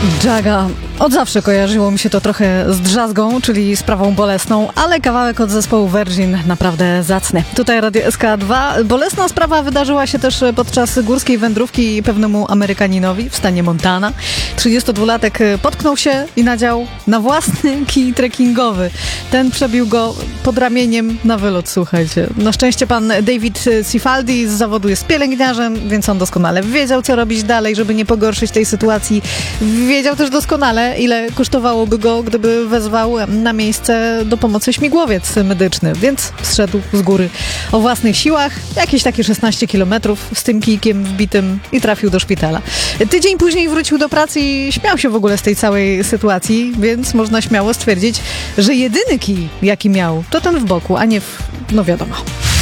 Jaga. Od zawsze kojarzyło mi się to trochę z drzazgą, czyli sprawą bolesną, ale kawałek od zespołu Virgin naprawdę zacny. Tutaj Radio SK2. Bolesna sprawa wydarzyła się też podczas górskiej wędrówki pewnemu Amerykaninowi w stanie Montana. 32-latek potknął się i nadział na własny kij trekkingowy. Ten przebił go pod ramieniem na wylot, słuchajcie. Na szczęście pan David Cifaldi z zawodu jest pielęgniarzem, więc on doskonale wiedział, co robić dalej, żeby nie pogorszyć tej sytuacji. Wiedział też doskonale, ile kosztowałoby go, gdyby wezwał na miejsce do pomocy śmigłowiec medyczny, więc zszedł z góry o własnych siłach, jakieś takie 16 kilometrów z tym kijkiem wbitym i trafił do szpitala. Tydzień później wrócił do pracy i śmiał się w ogóle z tej całej sytuacji, więc można śmiało stwierdzić, że jedyny kij, jaki miał, to ten w boku, a nie w... no wiadomo.